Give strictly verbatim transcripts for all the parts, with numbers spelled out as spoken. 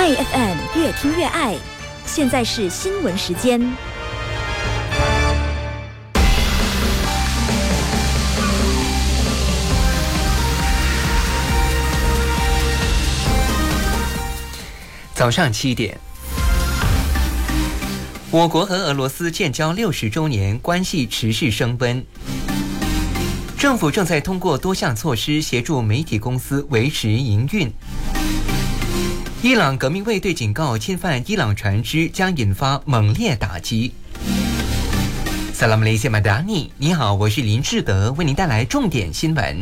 爱 F M 越听越爱，现在是新闻时间。 早上七点，我国和俄罗斯建交六十周年，关系持续升温。政府正在通过多项措施协助媒体公司维持营运。伊朗革命卫队警告，侵犯伊朗船只将引发猛烈打击。萨拉姆雷谢马达尼，你好，我是林志德，为您带来重点新闻。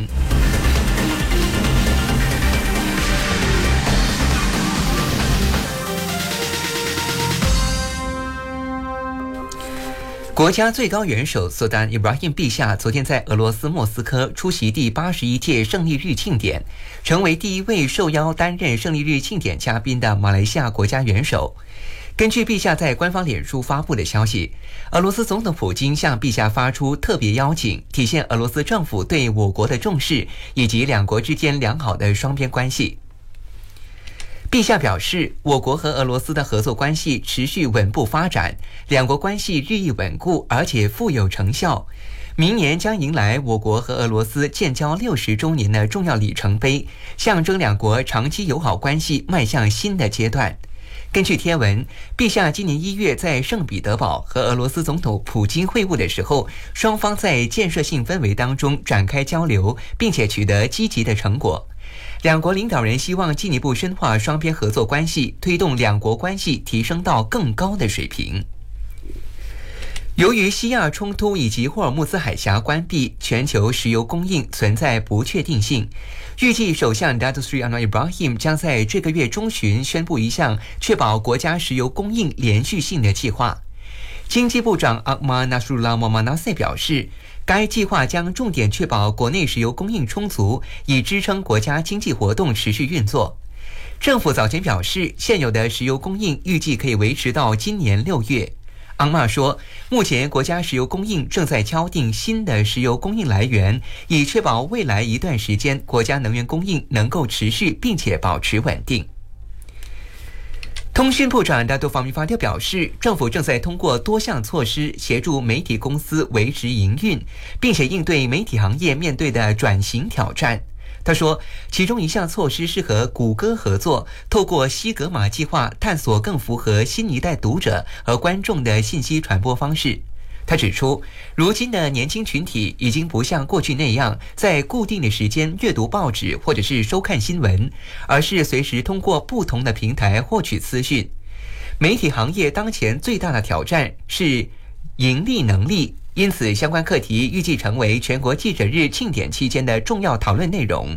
国家最高元首苏丹伊布拉欣陛下昨天在俄罗斯莫斯科出席第八十一届胜利日庆典，成为第一位受邀担任胜利日庆典嘉宾的马来西亚国家元首。根据陛下在官方脸书发布的消息，俄罗斯总统普京向陛下发出特别邀请，体现俄罗斯政府对我国的重视以及两国之间良好的双边关系。陛下表示，我国和俄罗斯的合作关系持续稳步发展，两国关系日益稳固，而且富有成效。明年将迎来我国和俄罗斯建交六十周年的重要里程碑，象征两国长期友好关系迈向新的阶段。根据贴文，陛下今年一月在圣彼得堡和俄罗斯总统普京会晤的时候，双方在建设性氛围当中展开交流，并且取得积极的成果。两国领导人希望进一步深化双边合作关系，推动两国关系提升到更高的水平。由于西亚冲突以及霍尔木兹海峡关闭，全球石油供应存在不确定性。预计首相 Datuk Seri Anwar Ibrahim 将在这个月中旬宣布一项确保国家石油供应连续性的计划。经济部长 Ahmad Nasrullah Mohamed Nasir 表示，该计划将重点确保国内石油供应充足，以支撑国家经济活动持续运作。政府早前表示，现有的石油供应预计可以维持到今年六月。昂玛说，目前国家石油供应正在敲定新的石油供应来源，以确保未来一段时间国家能源供应能够持续并且保持稳定。通讯部长达多法米法蒂表示，政府正在通过多项措施协助媒体公司维持营运，并且应对媒体行业面对的转型挑战。他说，其中一项措施是和谷歌合作，透过西格玛计划探索更符合新一代读者和观众的信息传播方式。他指出，如今的年轻群体已经不像过去那样在固定的时间阅读报纸或者是收看新闻，而是随时通过不同的平台获取资讯。媒体行业当前最大的挑战是盈利能力，因此相关课题预计成为全国记者日庆典期间的重要讨论内容。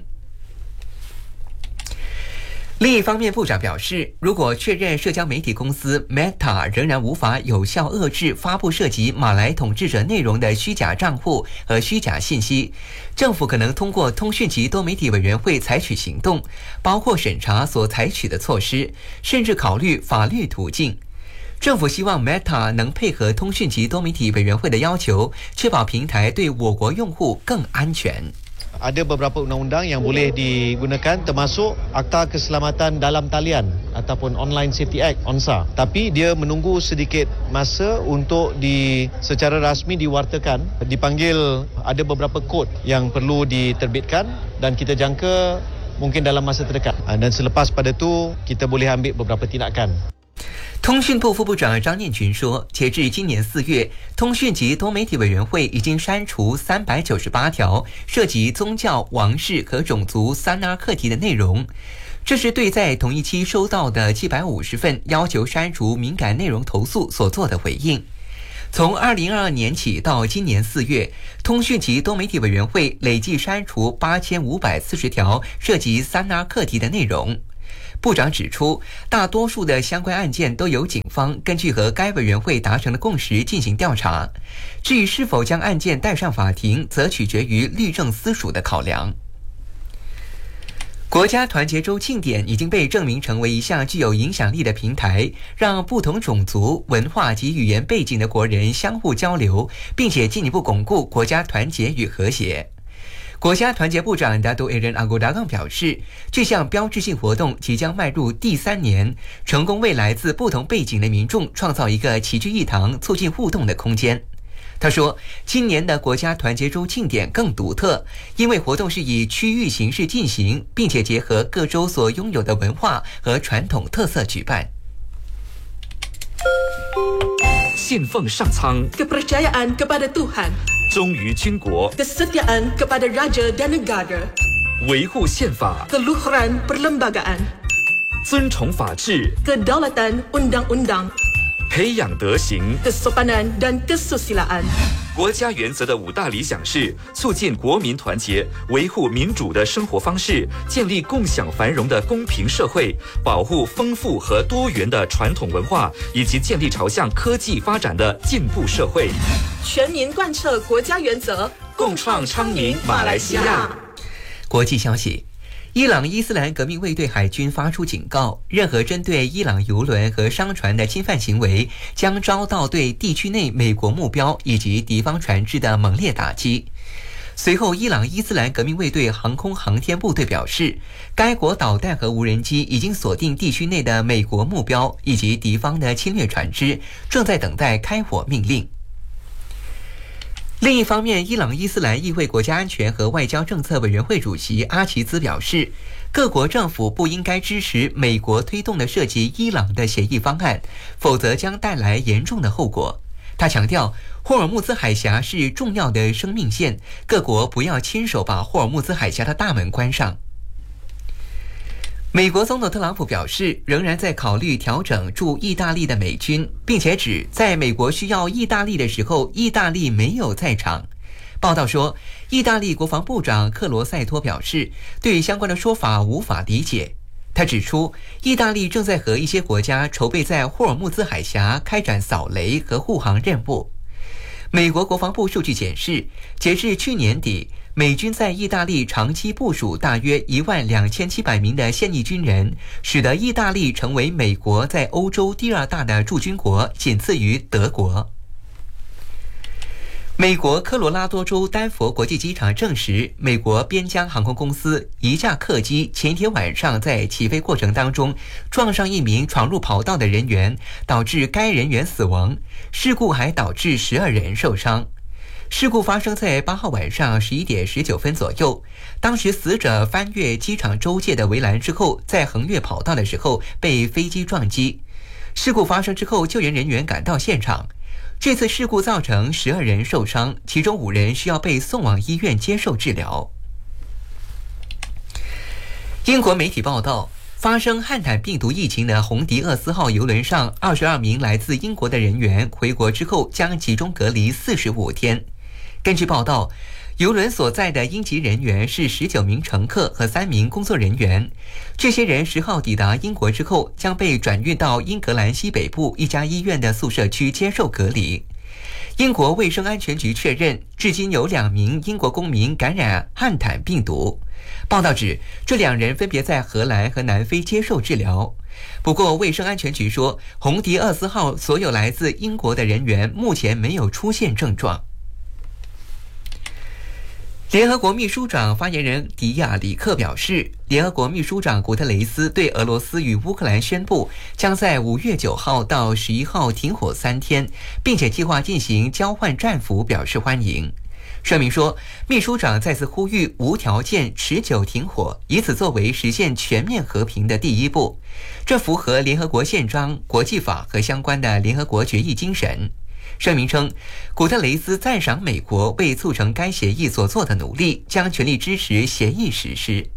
另一方面，部长表示，如果确认社交媒体公司 Meta 仍然无法有效遏制发布涉及马来统治者内容的虚假账户和虚假信息，政府可能通过通讯及多媒体委员会采取行动，包括审查所采取的措施，甚至考虑法律途径。政府希望 Meta 能配合通讯及多媒体委员会的要求，确保平台对我国用户更安全。 Ada beberapa undang-undang yang boleh digunakan termasuk Akta Keselamatan Dalam Talian ataupun Online Safety Act O N S A. Tapi dia menunggu sedikit masa untuk di secara rasmi diwartakan. Dipanggil ada beberapa kod yang perlu diterbitkan dan kita jangka mungkin dalam masa terdekat. Dan selepas pada tu kita boleh ambil beberapa tindakan. 通讯部副部长张念群说，截至今年四月，通讯及多媒体委员会已经删除三百九十八条涉及宗教、王室和种族三 R 课题的内容。这是对在同一期收到的七百五十份要求删除敏感内容投诉所做的回应。从二零二二年起到今年四月，通讯及多媒体委员会累计删除八千五百四十条涉及三 R 课题的内容。部长指出，大多数的相关案件都由警方根据和该委员会达成的共识进行调查，至于是否将案件带上法庭，则取决于律政司署的考量。国家团结周庆典已经被证明成为一项具有影响力的平台，让不同种族、文化及语言背景的国人相互交流，并且进一步巩固国家团结与和谐。 国家团结部长达多埃仁阿古达冈表示，这项标志性活动即将迈入第三年，成功为来自不同背景的民众创造一个齐聚一堂、促进互动的空间。他说，今年的国家团结周庆典更独特，因为活动是以区域形式进行，并且结合各州所拥有的文化和传统特色举办。 信奉上苍 kepercayaan kepada Tuhan 忠于军国 kesetiaan kepada raja dan negara 维护宪法 keluhuran perlembagaan 尊崇法治 kedaulatan undang-undang 培养德行 kesopanan dan kesusilaan 国家原则的五大理想是促进国民团结，维护民主的生活方式，建立共享繁荣的公平社会，保护丰富和多元的传统文化，以及建立朝向科技发展的进步社会。 全民贯彻国家原则， 共创昌明马来西亚。 国际消息，伊朗伊斯兰革命卫队海军发出警告，任何针对伊朗油轮和商船的侵犯行为将遭到对地区内美国目标以及敌方船只的猛烈打击。随后，伊朗伊斯兰革命卫队航空航天部队表示，该国导弹和无人机已经锁定地区内的美国目标以及敌方的侵略船只，正在等待开火命令。另一方面，伊朗伊斯兰议会国家安全和外交政策委员会主席阿齐兹表示，各国政府不应该支持美国推动的涉及伊朗的协议方案，否则将带来严重的后果。他强调，霍尔木兹海峡是重要的生命线，各国不要亲手把霍尔木兹海峡的大门关上。美国总统特朗普表示，仍然在考虑调整驻意大利的美军，并且指在美国需要意大利的时候，意大利没有在场。报道说，意大利国防部长克罗塞托表示，对相关的说法无法理解。他指出，意大利正在和一些国家筹备在霍尔木兹海峡开展扫雷和护航任务。美国国防部数据显示，截至去年底，美军在意大利长期部署大约一万两千七百名的现役军人，使得意大利成为美国在欧洲第二大的驻军国，仅次于德国。美国科罗拉多州丹佛国际机场证实，美国边疆航空公司一架客机前一天晚上在起飞过程当中撞上一名闯入跑道的人员，导致该人员死亡。事故还导致十二人受伤。事故发生在八号晚上十一点十九分左右，当时死者翻越机场州界的围栏之后，在横越跑道的时候被飞机撞击。事故发生之后，救援人员赶到现场。这次事故造成十二人受伤，其中五人需要被送往医院接受治疗。英国媒体报道，发生汉坦病毒疫情的红迪厄斯号邮轮上二十二名来自英国的人员回国之后将集中隔离四十五天。根据报道，邮轮所在的英籍人员是十九名乘客和三名工作人员。这些人十号抵达英国之后，将被转运到英格兰西北部一家医院的宿舍区接受隔离。英国卫生安全局确认，至今有两名英国公民感染汉坦病毒。报道指，这两人分别在荷兰和南非接受治疗。不过，卫生安全局说，红迪厄斯号所有来自英国的人员目前没有出现症状。联合国秘书长发言人迪亚里克表示，联合国秘书长古特雷斯对俄罗斯与乌克兰宣布，将在五月九号到十一号停火三天，并且计划进行交换战俘，表示欢迎。声明说，秘书长再次呼吁无条件持久停火，以此作为实现全面和平的第一步。这符合联合国宪章、国际法和相关的联合国决议精神。声明称，古特雷斯赞赏美国为促成该协议所做的努力，将全力支持协议实施。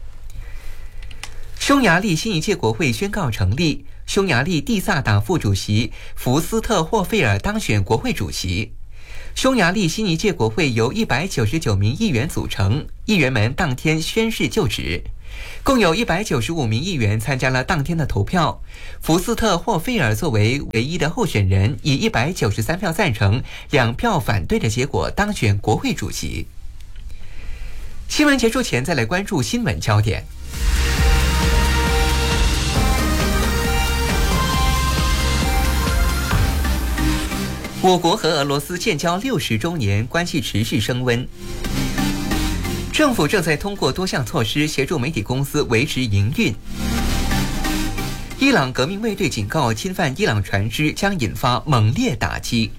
匈牙利新一届国会宣告成立，匈牙利蒂萨党副主席福斯特霍费尔当选国会主席。匈牙利新一届国会由一百九十九名议员组成，议员们当天宣誓就职。共有一百九十五名议员参加了当天的投票。福斯特霍费尔作为唯一的候选人，以一百九十三票赞成、两票反对的结果当选国会主席。新闻结束前，再来关注新闻焦点。我国和俄罗斯建交六十周年，关系持续升温。 政府正在通过多项措施协助媒体公司维持营运。伊朗革命卫队警告，侵犯伊朗船只将引发猛烈打击。